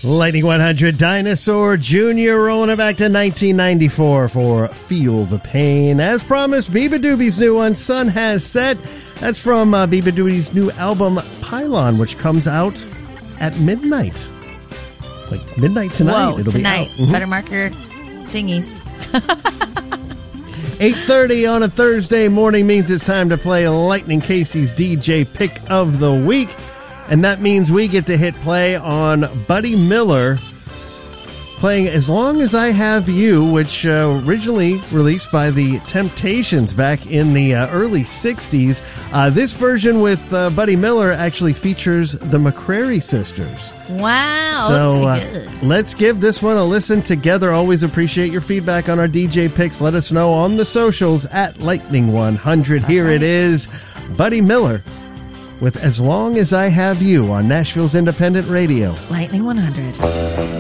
Lightning 100 Dinosaur Jr. rolling it back to 1994 for Feel the Pain. As promised, Biba Doobie's new one, Sun Has Set. That's from Biba Doobie's new album, Pylon, which comes out at midnight. Like midnight tonight. Whoa, It'll tonight. Be out. Better mark your thingies. 8:30 on a Thursday morning means it's time to play Lightning Casey's DJ Pick of the Week. And that means we get to hit play on Buddy Miller playing As Long As I Have You, which originally released by the Temptations back in the early 60s. This version with Buddy Miller actually features the McCrary sisters. Wow, so that's good. Let's give this one a listen together. Always appreciate your feedback on our DJ picks. Let us know on the socials at Lightning 100. Here right. it is, Buddy Miller with As Long As I Have You on Nashville's Independent Radio. Lightning 100.